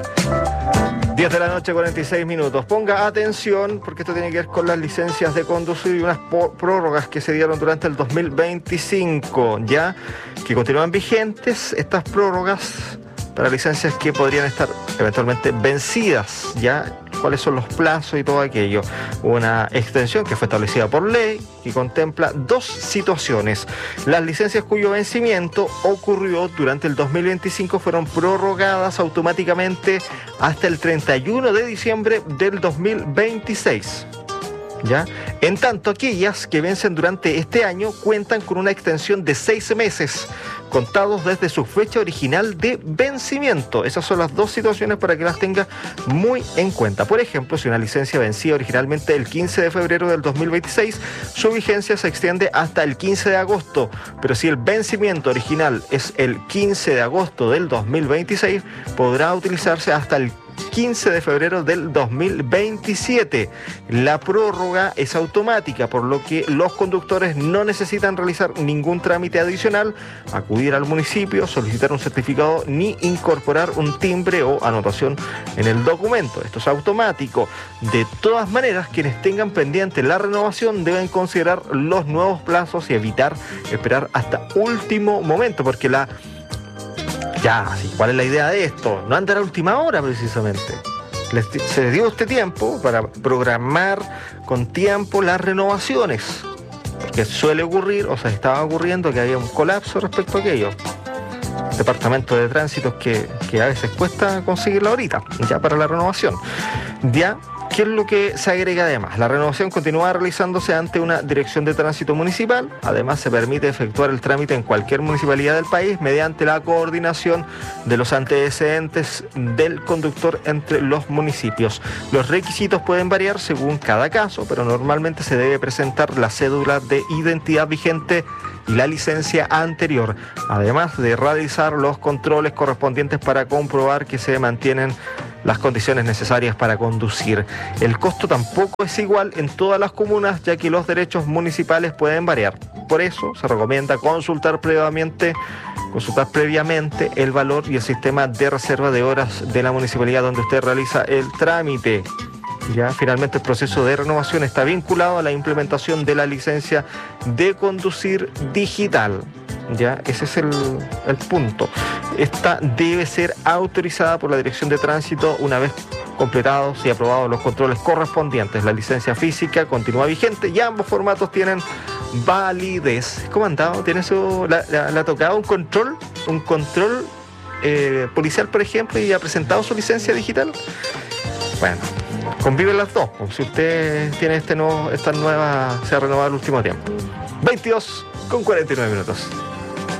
10 de la noche, 46 minutos. Ponga atención, porque esto tiene que ver con las licencias de conducir y unas prórrogas que se dieron durante el 2025, ya que continúan vigentes estas prórrogas para licencias que podrían estar eventualmente vencidas, ya cuáles son los plazos y todo aquello. Una extensión que fue establecida por ley y contempla dos situaciones. Las licencias cuyo vencimiento ocurrió durante el 2025 fueron prorrogadas automáticamente hasta el 31 de diciembre del 2026. ¿Ya? En tanto, aquellas que vencen durante este año cuentan con una extensión de 6 meses, contados desde su fecha original de vencimiento. Esas son las dos situaciones para que las tenga muy en cuenta. Por ejemplo, si una licencia vencía originalmente el 15 de febrero del 2026, su vigencia se extiende hasta el 15 de agosto. Pero si el vencimiento original es el 15 de agosto del 2026, podrá utilizarse hasta el 15 de febrero del 2027. La prórroga es automática, por lo que los conductores no necesitan realizar ningún trámite adicional, acudir al municipio, solicitar un certificado ni incorporar un timbre o anotación en el documento. Esto es automático. De todas maneras, quienes tengan pendiente la renovación deben considerar los nuevos plazos y evitar esperar hasta último momento, porque ¿cuál es la idea de esto? No andar a última hora, precisamente. Se dio este tiempo para programar con tiempo las renovaciones, porque suele ocurrir, o sea, estaba ocurriendo que había un colapso respecto a aquello. Departamento de tránsito que a veces cuesta conseguirla ahorita, ya para la renovación. Ya, ¿qué es lo que se agrega además? La renovación continúa realizándose ante una dirección de tránsito municipal. Además, se permite efectuar el trámite en cualquier municipalidad del país mediante la coordinación de los antecedentes del conductor entre los municipios. Los requisitos pueden variar según cada caso, pero normalmente se debe presentar la cédula de identidad vigente y la licencia anterior, además de realizar los controles correspondientes para comprobar que se mantienen las condiciones necesarias para conducir. El costo tampoco es igual en todas las comunas, ya que los derechos municipales pueden variar. Por eso se recomienda consultar previamente el valor y el sistema de reserva de horas de la municipalidad donde usted realiza el trámite. Ya, finalmente, el proceso de renovación está vinculado a la implementación de la licencia de conducir digital. Ya, ese es el punto. Esta debe ser autorizada por la Dirección de Tránsito una vez completados y aprobados los controles correspondientes. La licencia física continúa vigente y ambos formatos tienen validez. ¿Cómo han dado? ¿Tiene le ha tocado un control policial, por ejemplo, y ha presentado su licencia digital? Bueno, conviven las dos. Si usted tiene esta nueva, se ha renovado el último tiempo. 22:49 minutos.